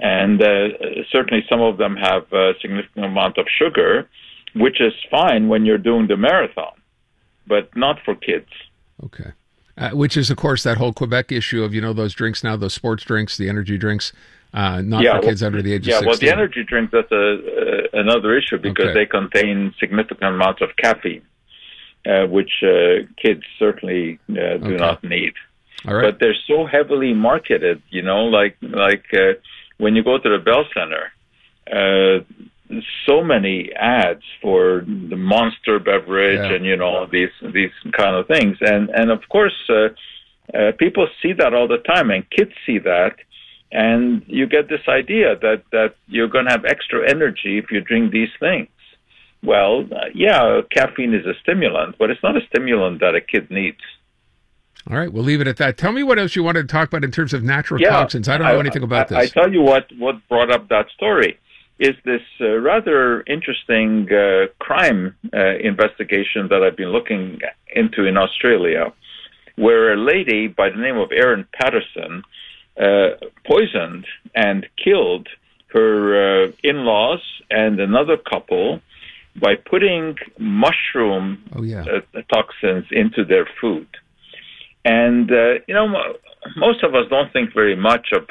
And certainly some of them have a significant amount of sugar, which is fine when you're doing the marathon, but not for kids. Okay. Which is, of course, that whole Quebec issue of, those drinks now, those sports drinks, the energy drinks, not for kids under the age of 16. Yeah, well, the energy drinks, that's another issue because they contain significant amounts of caffeine, which kids certainly do not need. All right. But they're so heavily marketed, like when you go to the Bell Center, so many ads for the Monster beverage and these kind of things, and of course people see that all the time, and kids see that, and you get this idea that you're going to have extra energy if you drink these things. Well, caffeine is a stimulant, but it's not a stimulant that a kid needs. All right, we'll leave it at that. Tell me what else you wanted to talk about in terms of natural toxins. I don't know anything about this. I tell you what brought up that story is this rather interesting crime investigation that I've been looking into in Australia, where a lady by the name of Erin Patterson poisoned and killed her in-laws and another couple by putting mushroom toxins into their food. And, most of us don't think very much of,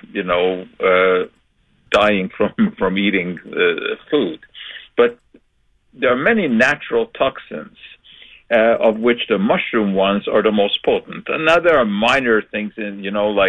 dying from eating food. But there are many natural toxins, of which the mushroom ones are the most potent. And now there are minor things in,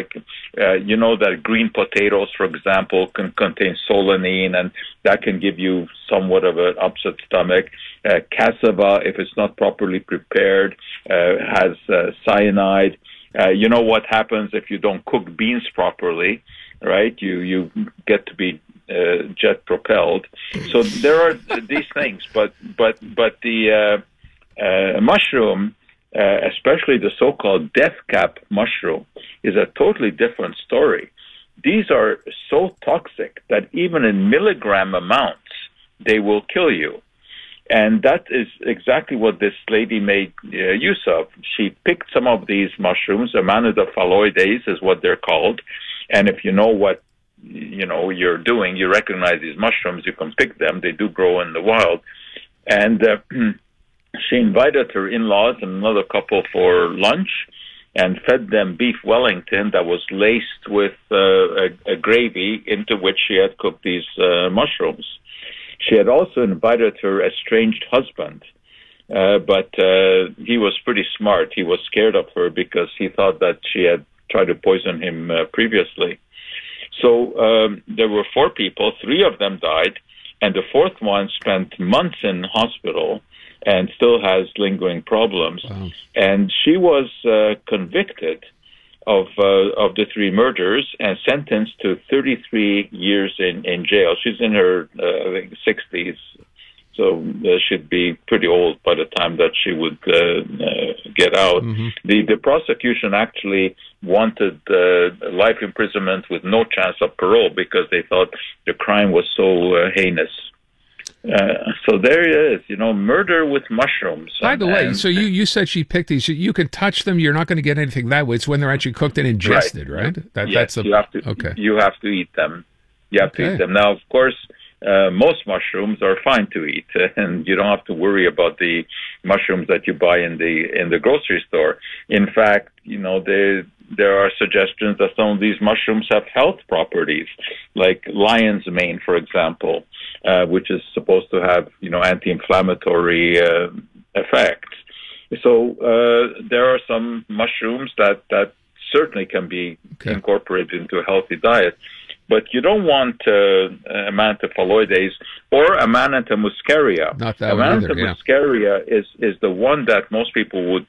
that green potatoes, for example, can contain solanine, and that can give you somewhat of an upset stomach. Cassava, if it's not properly prepared, has cyanide. You know what happens if you don't cook beans properly, right? You get to be jet propelled. So there are these things, but the mushroom, especially the so-called death cap mushroom, is a totally different story. These are so toxic that even in milligram amounts, they will kill you. And that is exactly what this lady made use of. She picked some of these mushrooms, Amanita phalloides is what they're called. And if you know what you're doing, you recognize these mushrooms, you can pick them. They do grow in the wild. And she invited her in-laws and another couple for lunch and fed them beef Wellington that was laced with a gravy into which she had cooked these mushrooms. She had also invited her estranged husband, but he was pretty smart. He was scared of her because he thought that she had tried to poison him previously. So there were 4 people, 3 of them died, and the 4th one spent months in hospital and still has lingering problems. Wow. And she was convicted of the 3 murders and sentenced to 33 years in jail. She's in her I think 60s, so she'd be pretty old by the time that she would get out. Mm-hmm. The prosecution actually wanted life imprisonment with no chance of parole because they thought the crime was so heinous. So there it is, murder with mushrooms. By the way, so you said she picked these. You can touch them. You're not going to get anything that way. It's when they're actually cooked and ingested, right? Yes, you have to eat them. You have to eat them. Now, of course, most mushrooms are fine to eat, and you don't have to worry about the mushrooms that you buy in the grocery store. In fact, there are suggestions that some of these mushrooms have health properties, like lion's mane, for example, which is supposed to have, anti-inflammatory effects. So there are some mushrooms that certainly can be incorporated into a healthy diet. But you don't want Amanita phalloides or Amanita muscaria. Not that one either, muscaria is the one that most people would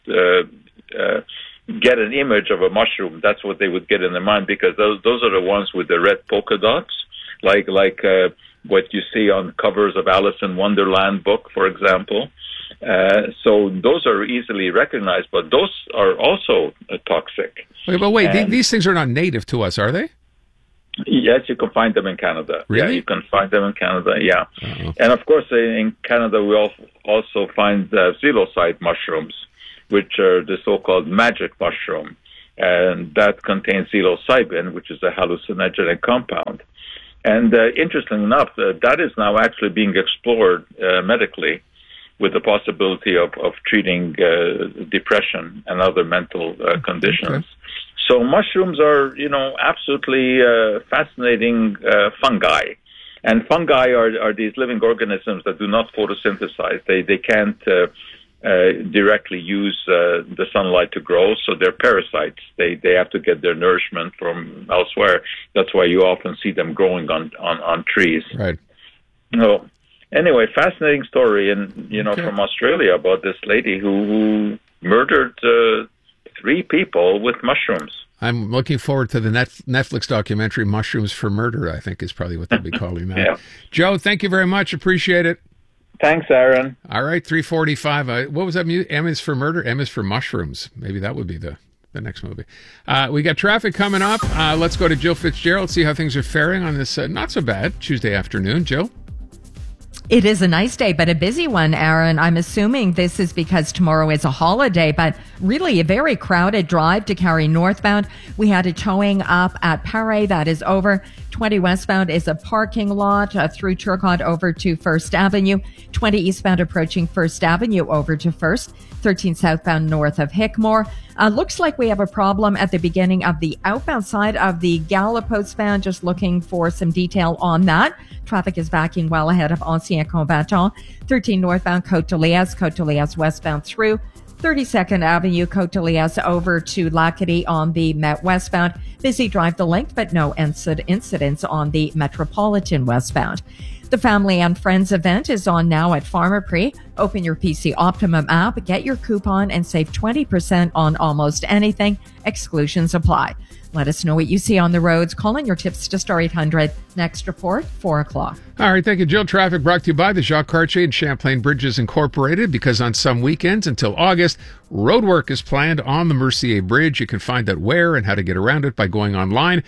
get an image of a mushroom. That's what they would get in their mind because those are the ones with the red polka dots, like what you see on covers of Alice in Wonderland book, for example. So those are easily recognized, but those are also toxic. Okay, but wait, these things are not native to us, are they? Yes, you can find them in Canada. Really? Yeah, you can find them in Canada, yeah. Uh-oh. And of course, in Canada, we also find psilocybe mushrooms, which are the so-called magic mushroom. And that contains psilocybin, which is a hallucinogenic compound. And interestingly enough, that is now actually being explored medically, with the possibility of treating depression and other mental conditions. Okay. So mushrooms are, absolutely fascinating fungi. And fungi are these living organisms that do not photosynthesize. They can't directly use the sunlight to grow, so they're parasites. They have to get their nourishment from elsewhere. That's why you often see them growing on trees. Right. No. Anyway, fascinating story, and from Australia about this lady who murdered 3 people with mushrooms. I'm looking forward to the Netflix documentary "Mushrooms for Murder." I think is probably what they'll be calling that. Yeah. Joe, thank you very much. Appreciate it. Thanks, Aaron. All right, 3:45. What was that? M is for murder. M is for mushrooms. Maybe that would be the next movie. We got traffic coming up. Let's go to Jill Fitzgerald. See how things are faring on this not so bad Tuesday afternoon. Jill. It is a nice day, but a busy one, Aaron. I'm assuming this is because tomorrow is a holiday, but really a very crowded drive to Cary northbound. We had a towing up at Paray. That is over. 20 westbound is a parking lot through Turcotte over to First Avenue. 20 eastbound approaching First Avenue over to First. 13 southbound north of Hickmore. Looks like we have a problem at the beginning of the outbound side of the Gallipost bound. Just looking for some detail on that. Traffic is backing well ahead of Ancien Combattant. 13 northbound Côte de Liesse westbound through 32nd Avenue, Côte de Liesse over to Lacadie on the Met westbound. Busy drive the length, but no incidents on the Metropolitan westbound. The Family and Friends event is on now at Pharmaprix. Open your PC Optimum app, get your coupon, and save 20% on almost anything. Exclusions apply. Let us know what you see on the roads. Call in your tips to Star 800. Next report, 4 o'clock. All right, thank you, Jill. Traffic brought to you by the Jacques Cartier and Champlain Bridges Incorporated, because on some weekends until August, roadwork is planned on the Mercier Bridge. You can find out where and how to get around it by going online,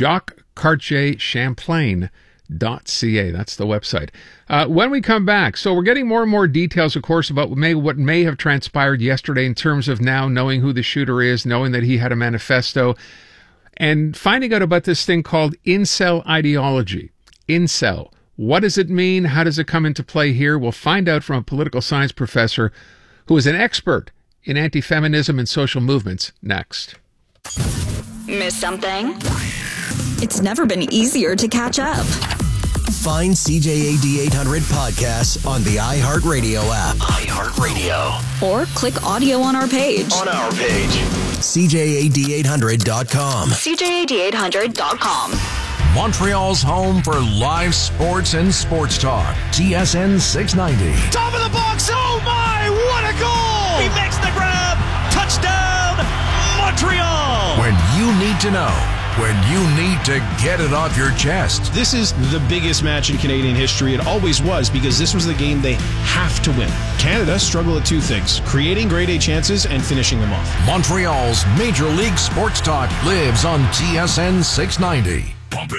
JacquesCartierChamplain.ca. That's the website. When we come back, so we're getting more and more details, of course, about what may have transpired yesterday in terms of now knowing who the shooter is, knowing that he had a manifesto, and finding out about this thing called incel ideology. Incel. What does it mean? How does it come into play here? We'll find out from a political science professor who is an expert in anti-feminism and social movements next. Miss something? It's never been easier to catch up. Find CJAD 800 podcasts on the iHeartRadio app. iHeartRadio. Or click audio on our page. CJAD800.com. CJAD800.com. Montreal's home for live sports and sports talk. TSN 690. Top of the box. Oh my, what a goal! He makes the grab. Touchdown, Montreal. When you need to know. When you need to get it off your chest. This is the biggest match in Canadian history. It always was, because this was the game they have to win. Canada struggle at 2 things: creating grade A chances and finishing them off. Montreal's Major League Sports Talk lives on TSN 690. Pump it.